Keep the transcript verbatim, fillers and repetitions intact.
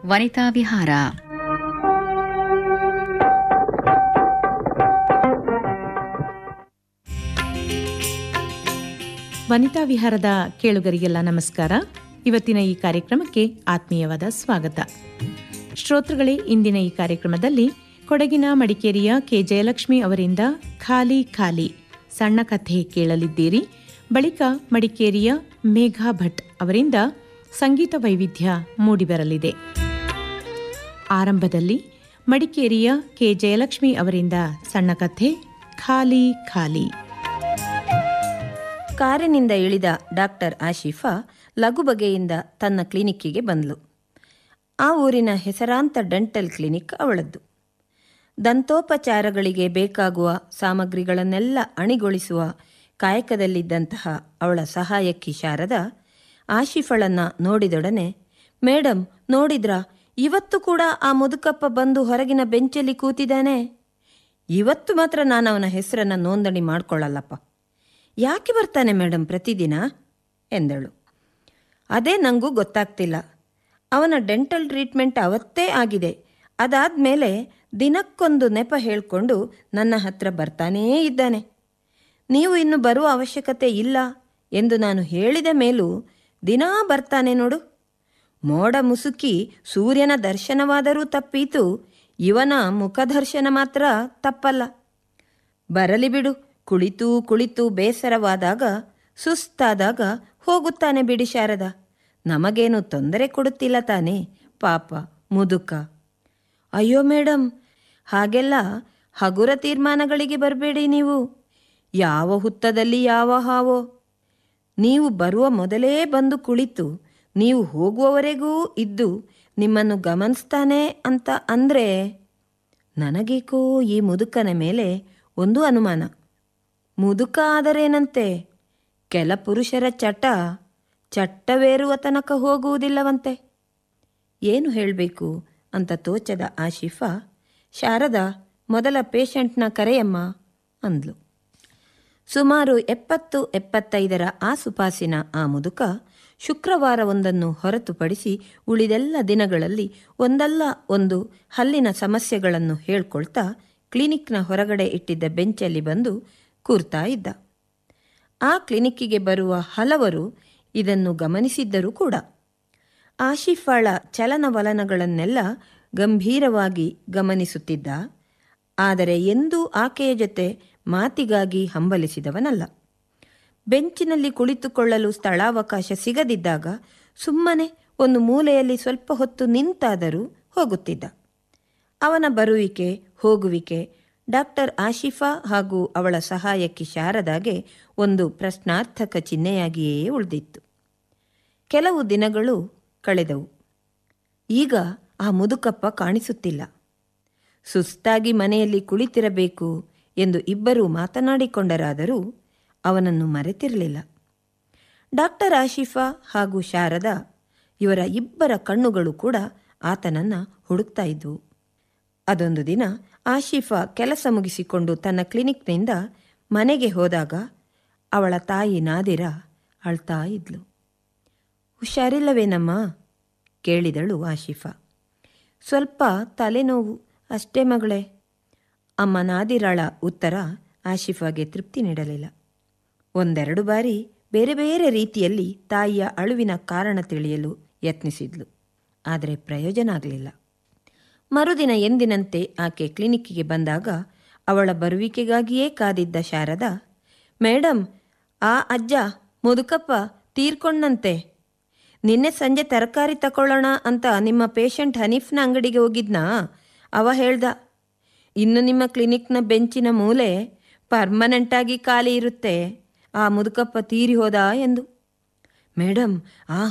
ವನಿತಾ ವಿಹಾರ. ವನಿತಾ ವಿಹಾರದ ಕೇಳುಗರಿಗೆಲ್ಲ ನಮಸ್ಕಾರ. ಇವತ್ತಿನ ಈ ಕಾರ್ಯಕ್ರಮಕ್ಕೆ ಆತ್ಮೀಯವಾದ ಸ್ವಾಗತ. ಶ್ರೋತೃಗಳೇ, ಇಂದಿನ ಈ ಕಾರ್ಯಕ್ರಮದಲ್ಲಿ ಕೊಡಗಿನ ಮಡಿಕೇರಿಯ ಕೆ ಜಯಲಕ್ಷ್ಮಿ ಅವರಿಂದ ಖಾಲಿ ಖಾಲಿ ಸಣ್ಣ ಕಥೆ ಕೇಳಲಿದ್ದೀರಿ. ಬಳಿಕ ಮಡಿಕೇರಿಯ ಮೇಘಾ ಭಟ್ ಅವರಿಂದ ಸಂಗೀತ ವೈವಿಧ್ಯ ಮೂಡಿಬರಲಿದೆ. ಆರಂಭದಲ್ಲಿ ಮಡಿಕೇರಿಯ ಕೆ ಜಯಲಕ್ಷ್ಮಿ ಅವರಿಂದ ಸಣ್ಣ ಕಥೆ ಖಾಲಿ ಖಾಲಿ. ಕಾರಿನಿಂದ ಇಳಿದ ಡಾಕ್ಟರ್ ಆಶಿಫಾ ಲಘು ಬಗೆಯಿಂದ ತನ್ನ ಕ್ಲಿನಿಕ್ಕಿಗೆ ಬಂದ್ಲು. ಆ ಊರಿನ ಹೆಸರಾಂತ ಡೆಂಟಲ್ ಕ್ಲಿನಿಕ್ ಅವಳದ್ದು. ದಂತೋಪಚಾರಗಳಿಗೆ ಬೇಕಾಗುವ ಸಾಮಗ್ರಿಗಳನ್ನೆಲ್ಲ ಅಣಿಗೊಳಿಸುವ ಕಾಯಕದಲ್ಲಿದ್ದಂತಹ ಅವಳ ಸಹಾಯಕಿ ಶಾರದ ಆಶಿಫಳನ್ನ ನೋಡಿದೊಡನೆ, ಮೇಡಮ್ ನೋಡಿದ್ರಾ, ಇವತ್ತು ಕೂಡ ಆ ಮುದುಕಪ್ಪ ಬಂದು ಹೊರಗಿನ ಬೆಂಚಲ್ಲಿ ಕೂತಿದ್ದಾನೆ. ಇವತ್ತು ಮಾತ್ರ ನಾನು ಅವನ ಹೆಸರನ್ನು ನೋಂದಣಿ ಮಾಡ್ಕೊಳ್ಳಲ್ಲಪ್ಪ. ಯಾಕೆ ಬರ್ತಾನೆ ಮೇಡಮ್ ಪ್ರತಿದಿನ ಎಂದಳು. ಅದೇ ನನಗೂ ಗೊತ್ತಾಗ್ತಿಲ್ಲ. ಅವನ ಡೆಂಟಲ್ ಟ್ರೀಟ್ಮೆಂಟ್ ಅವತ್ತೇ ಆಗಿದೆ. ಅದಾದಮೇಲೆ ದಿನಕ್ಕೊಂದು ನೆಪ ಹೇಳಿಕೊಂಡು ನನ್ನ ಹತ್ರ ಬರ್ತಾನೇ ಇದ್ದಾನೆ. ನೀವು ಇನ್ನು ಬರುವ ಅವಶ್ಯಕತೆ ಇಲ್ಲ ಎಂದು ನಾನು ಹೇಳಿದ ಮೇಲೂ ದಿನಾ ಬರ್ತಾನೆ ನೋಡು. ಮೋಡ ಮುಸುಕಿ ಸೂರ್ಯನ ದರ್ಶನವಾದರೂ ತಪ್ಪೀತು, ಇವನ ಮುಖದರ್ಶನ ಮಾತ್ರ ತಪ್ಪಲ್ಲ. ಬರಲಿ ಬಿಡು, ಕುಳಿತು ಕುಳಿತು ಬೇಸರವಾದಾಗ ಸುಸ್ತಾದಾಗ ಹೋಗುತ್ತಾನೆ ಬಿಡಿ ಶಾರದ. ನಮಗೇನು ತೊಂದರೆ ಕೊಡುತ್ತಿಲ್ಲ ತಾನೇ, ಪಾಪ ಮುದುಕ. ಅಯ್ಯೋ ಮೇಡಮ್, ಹಾಗೆಲ್ಲ ಹಗುರ ತೀರ್ಮಾನಗಳಿಗೆ ಬರಬೇಡಿ ನೀವು. ಯಾವ ಹುತ್ತದಲ್ಲಿ ಯಾವ ಹಾವೋ. ನೀವು ಬರುವ ಮೊದಲೇ ಬಂದು ಕುಳಿತು ನೀವು ಹೋಗುವವರೆಗೂ ಇದ್ದು ನಿಮ್ಮನ್ನು ಗಮನಿಸ್ತಾನೆ ಅಂತ ಅಂದರೆ ನನಗೇಕೋ ಈ ಮುದುಕನ ಮೇಲೆ ಒಂದು ಅನುಮಾನ. ಮುದುಕ ಆದರೇನಂತೆ, ಕೆಲ ಪುರುಷರ ಚಟ ಚಟ್ಟವೇರುವ ತನಕ ಹೋಗುವುದಿಲ್ಲವಂತೆ. ಏನು ಹೇಳಬೇಕು ಅಂತ ತೋಚದ ಆಶಿಫಾ, ಶಾರದಾ ಮೊದಲ ಪೇಷಂಟ್ನ ಕರೆಯಮ್ಮ ಅಂದ್ಲು. ಸುಮಾರು ಎಪ್ಪತ್ತು ಎಪ್ಪತ್ತೈದರ ಆಸುಪಾಸಿನ ಆ ಮುದುಕ ಶುಕ್ರವಾರವೊಂದನ್ನು ಹೊರತುಪಡಿಸಿ ಉಳಿದೆಲ್ಲ ದಿನಗಳಲ್ಲಿ ಒಂದಲ್ಲ ಒಂದು ಹಲ್ಲಿನ ಸಮಸ್ಯೆಗಳನ್ನು ಹೇಳ್ಕೊಳ್ತಾ ಕ್ಲಿನಿಕ್ನ ಹೊರಗಡೆ ಇಟ್ಟಿದ್ದ ಬೆಂಚಲ್ಲಿ ಬಂದು ಕೂರ್ತಾ ಇದ್ದ. ಆ ಕ್ಲಿನಿಕ್ಕಿಗೆ ಬರುವ ಹಲವರು ಇದನ್ನು ಗಮನಿಸಿದ್ದರೂ ಕೂಡ ಆಶಿಫಾಳ ಚಲನವಲನಗಳನ್ನೆಲ್ಲ ಗಂಭೀರವಾಗಿ ಗಮನಿಸುತ್ತಿದ್ದ. ಆದರೆ ಎಂದೂ ಆಕೆಯ ಜೊತೆ ಮಾತಿಗಾಗಿ ಹಂಬಲಿಸಿದವನಲ್ಲ. ಬೆಂಚಿನಲ್ಲಿ ಕುಳಿತುಕೊಳ್ಳಲು ಸ್ಥಳಾವಕಾಶ ಸಿಗದಿದ್ದಾಗ ಸುಮ್ಮನೆ ಒಂದು ಮೂಲೆಯಲ್ಲಿ ಸ್ವಲ್ಪ ಹೊತ್ತು ನಿಂತಾದರೂ ಹೋಗುತ್ತಿದ್ದ. ಅವನ ಬರುವಿಕೆ ಹೋಗುವಿಕೆ ಡಾಕ್ಟರ್ ಆಶಿಫಾ ಹಾಗೂ ಅವಳ ಸಹಾಯಕಿ ಶಾರದಾಗೆ ಒಂದು ಪ್ರಶ್ನಾರ್ಥಕ ಚಿಹ್ನೆಯಾಗಿಯೇ ಉಳಿದಿತ್ತು. ಕೆಲವು ದಿನಗಳು ಕಳೆದವು. ಈಗ ಆ ಮುದುಕಪ್ಪ ಕಾಣಿಸುತ್ತಿಲ್ಲ. ಸುಸ್ತಾಗಿ ಮನೆಯಲ್ಲಿ ಕುಳಿತಿರಬೇಕು ಎಂದು ಇಬ್ಬರೂ ಮಾತನಾಡಿಕೊಂಡರಾದರೂ ಅವನನ್ನು ಮರೆತಿರಲಿಲ್ಲ. ಡಾಕ್ಟರ್ ಆಶಿಫಾ ಹಾಗೂ ಶಾರದಾ ಇವರ ಇಬ್ಬರ ಕಣ್ಣುಗಳು ಕೂಡ ಆತನನ್ನು ಹುಡುಕ್ತಾ ಇದ್ವು. ಅದೊಂದು ದಿನ ಆಶಿಫಾ ಕೆಲಸ ಮುಗಿಸಿಕೊಂಡು ತನ್ನ ಕ್ಲಿನಿಕ್ನಿಂದ ಮನೆಗೆ ಹೋದಾಗ ಅವಳ ತಾಯಿ ನಾದಿರಾ ಅಳ್ತಾ ಇದ್ಲು. ಹುಷಾರಿಲ್ಲವೇನಮ್ಮ ಕೇಳಿದಳು ಆಶಿಫಾ. ಸ್ವಲ್ಪ ತಲೆನೋವು ಅಷ್ಟೇ ಮಗಳೇ. ಅಮ್ಮ ನಾದಿರಾಳ ಉತ್ತರ ಆಶಿಫಾಗೆ ತೃಪ್ತಿ ನೀಡಲಿಲ್ಲ. ಒಂದೆರಡು ಬಾರಿ ಬೇರೆ ಬೇರೆ ರೀತಿಯಲ್ಲಿ ತಾಯಿಯ ಅಳುವಿನ ಕಾರಣ ತಿಳಿಯಲು ಯತ್ನಿಸಿದ್ಲು. ಆದರೆ ಪ್ರಯೋಜನ ಆಗಲಿಲ್ಲ. ಮರುದಿನ ಎಂದಿನಂತೆ ಆಕೆ ಕ್ಲಿನಿಕ್ಕಿಗೆ ಬಂದಾಗ ಅವಳ ಬರುವಿಕೆಗಾಗಿಯೇ ಕಾದಿದ್ದ ಶಾರದಾ, ಮೇಡಮ್, ಆ ಅಜ್ಜ ಮುದುಕಪ್ಪ ತೀರ್ಕೊಂಡಂತೆ. ನಿನ್ನೆ ಸಂಜೆ ತರಕಾರಿ ತಗೊಳ್ಳೋಣ ಅಂತ ನಿಮ್ಮ ಪೇಷಂಟ್ ಹನೀಫ್ನ ಅಂಗಡಿಗೆ ಹೋಗಿದ್ನಾ? ಅವ ಹೇಳ್ದ, ಇನ್ನು ನಿಮ್ಮ ಕ್ಲಿನಿಕ್ನ ಬೆಂಚಿನ ಮೂಲೆ ಪರ್ಮನೆಂಟಾಗಿ ಖಾಲಿ ಇರುತ್ತೆ, ಆ ಮುದುಕಪ್ಪ ತೀರಿ ಹೋದ ಎಂದು. ಮೇಡಮ್, ಆ